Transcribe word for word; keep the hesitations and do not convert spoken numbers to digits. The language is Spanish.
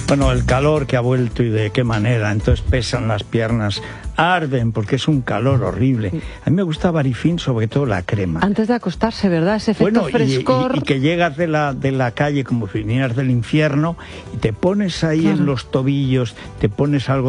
Bueno, el calor que ha vuelto y de qué manera, entonces pesan las piernas, arden porque es un calor horrible. A mí me gusta Varifin, sobre todo la crema. Antes de acostarse, ¿verdad? Ese efecto bueno, y, frescor. Y, y que llegas de la, de la calle como si vinieras del infierno y te pones ahí claro. en los tobillos, te pones algo